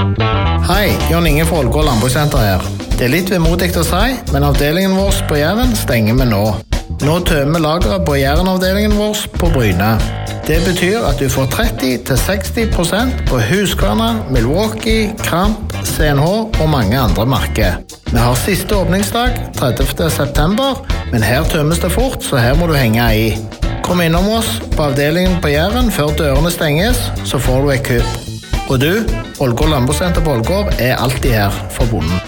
Hei, Jon Inge fra Ålgård Landbrukssenter her. Det litt vemodigt å si, men avdelingen vår på Jæren stenger vi nå. Nå tømmer lageret på Jæren-avdelingen vår på Bryne. Det betyr at du får 30-60% på Husqvarna, Milwaukee, Kramp, CNH og mange andre merker. Vi har siste åpningsdag, 30. september, men her tømmes det fort, så her må du henge i. Kom innom oss på avdelingen på Jæren før dørene stenges, så får du et kupp. Og du, Ålgård Landbrukssenter på Ålgård alltid her for bonden.